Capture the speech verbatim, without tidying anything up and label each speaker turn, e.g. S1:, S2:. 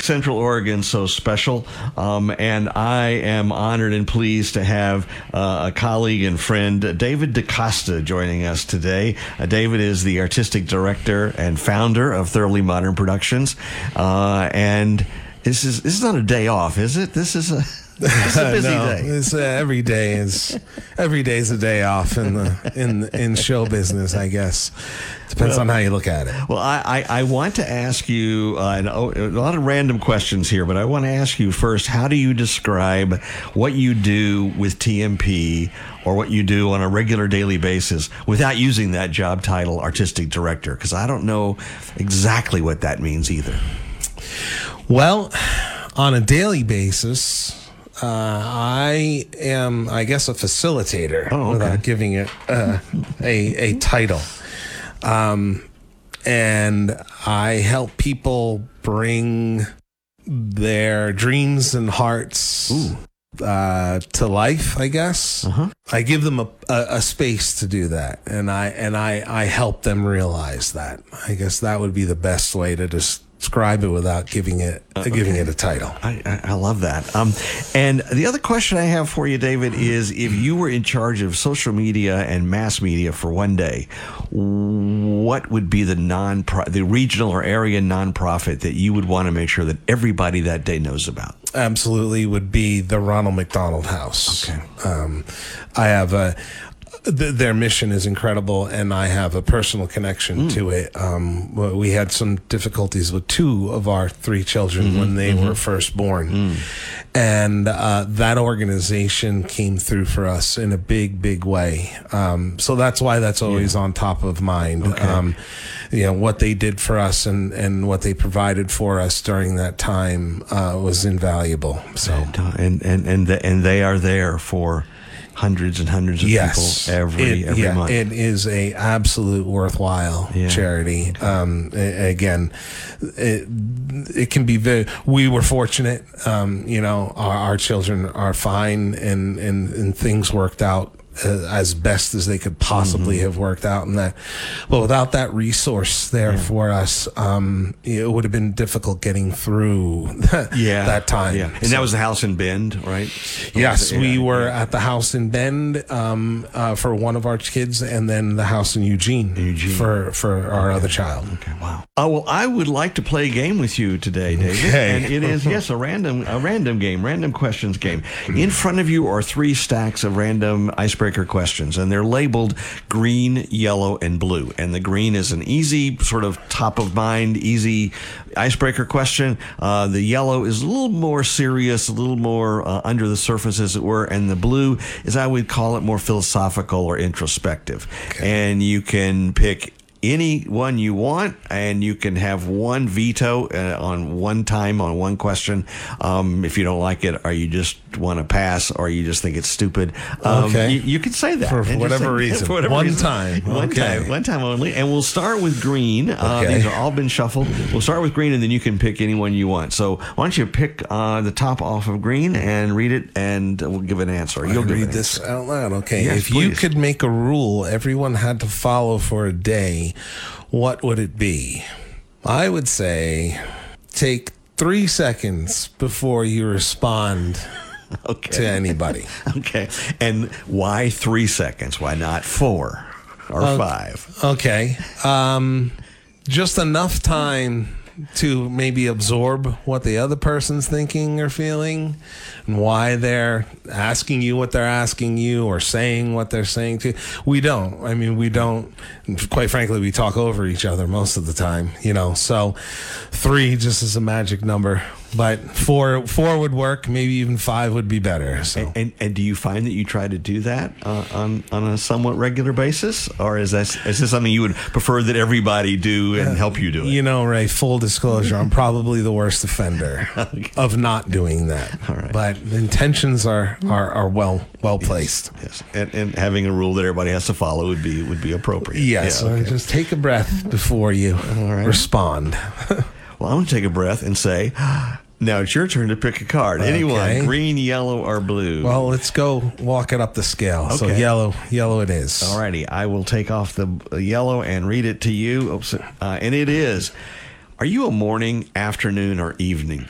S1: Central Oregon so special, um, and I am honored and pleased to have uh, a colleague and friend, David DaCosta, joining us today. Uh, David is the artistic director and founder of Thoroughly Modern Productions, uh, and this is this is not a day off, is it? This is a It's a busy
S2: no,
S1: day.
S2: It's, uh, every day is every day is a day off in the in in show business, I guess. Depends
S1: well,
S2: on how you look at it.
S1: Well, I, I, I want to ask you uh, an, a lot of random questions here, but I want to ask you first, how do you describe what you do with T M P or what you do on a regular daily basis without using that job title, artistic director? Because I don't know exactly what that means either.
S2: Well, on a daily basis, Uh, I am, I guess, a facilitator
S1: oh, okay.
S2: without giving it uh, a a title, um, and I help people bring their dreams and hearts uh, to life. I guess
S1: uh-huh.
S2: I give them a, a, a space to do that, and I and I, I help them realize that. I guess that would be the best way to just describe it without giving it uh, giving okay. it a title.
S1: I, I, I love that. Um, and the other question I have for you, David, is if you were in charge of social media and mass media for one day, what would be the non the regional or area nonprofit that you would want to make sure that everybody that day knows about?
S2: Absolutely, would be the Ronald McDonald House.
S1: Okay.
S2: Um, I have a. Th- their mission is incredible, and I have a personal connection mm. to it. Um, we had some difficulties with two of our three children mm-hmm, when they mm-hmm. were first born. Mm. And uh, that organization came through for us in a big, big way. Um, so that's why that's always yeah. on top of mind.
S1: Okay.
S2: Um, you know, what they did for us and, and what they provided for us during that time uh, was invaluable. So
S1: And, uh, and, and, and, the, and they are there for hundreds and hundreds of
S2: yes.
S1: people every
S2: it,
S1: every
S2: yeah,
S1: month.
S2: It is a absolute worthwhile yeah. charity.
S1: Okay.
S2: Um, a- again, it, it can be very. We were fortunate. Um, you know, our, our children are fine, and, and, and things worked out Uh, as best as they could possibly mm-hmm. have worked out, and that, but without that resource there yeah. for us, um, it would have been difficult getting through that,
S1: yeah.
S2: that time.
S1: Yeah, and so, that was the house in Bend, right?
S2: Yes,
S1: yeah.
S2: we were yeah. at the house in Bend um, uh, for one of our kids, and then the house in Eugene,
S1: Eugene.
S2: for for our
S1: okay.
S2: other child.
S1: Okay, wow. Oh well, I would like to play a game with you today, David,
S2: okay.
S1: and it is yes a random a random game, random questions game. In front of you are three stacks of random icebreaker questions, and they're labeled green, yellow, and blue. And the green is an easy, sort of top of mind, easy icebreaker question. Uh, the yellow is a little more serious, a little more uh, under the surface, as it were. And the blue is, I would call it, more philosophical or introspective. Okay. And you can pick any one you want, and you can have one veto uh, on one time on one question. Um, if you don't like it, or you just want to pass, or you just think it's stupid, um,
S2: okay.
S1: you, you can say that
S2: for, for whatever
S1: say,
S2: reason.
S1: For whatever
S2: one
S1: reason.
S2: time,
S1: one
S2: okay.
S1: time, one time only. And we'll start with green. Uh,
S2: okay.
S1: These are all been shuffled. We'll start with green, and then you can pick any one you want. So why don't you pick uh, the top off of green and read it, and we'll give an answer. You'll
S2: read
S1: an
S2: this
S1: answer.
S2: out loud. Okay.
S1: Yes,
S2: if
S1: please.
S2: you could make a rule everyone had to follow for a day, what would it be? I would say take three seconds before you respond
S1: okay.
S2: to anybody.
S1: Okay. And why three seconds? Why not four or
S2: uh,
S1: five?
S2: Okay. Um, just enough time to maybe absorb what the other person's thinking or feeling, and why they're asking you what they're asking you or saying what they're saying to you. We don't. I mean, we don't. Quite frankly, we talk over each other most of the time, you know. So three just is a magic number. But four four would work. Maybe even five would be better. So.
S1: And, and and do you find that you try to do that uh, on on a somewhat regular basis, or is that is this something you would prefer that everybody do and uh, help you do it?
S2: You know, Ray. Full disclosure, I'm probably the worst offender okay. of not doing that.
S1: All right.
S2: But the intentions are are, are well well placed.
S1: Yes, yes. And, and having a rule that everybody has to follow would be would be appropriate.
S2: Yes.
S1: Yeah, okay.
S2: Just take a breath before you All right. respond.
S1: Well, I'm going to take a breath and say, now it's your turn to pick a card. Okay. Anyone, green, yellow, or blue?
S2: Well, let's go walk it up the scale. Okay. So yellow, yellow it is.
S1: All righty. I will take off the yellow and read it to you. Oops. Uh, and it is, are you a morning, afternoon, or evening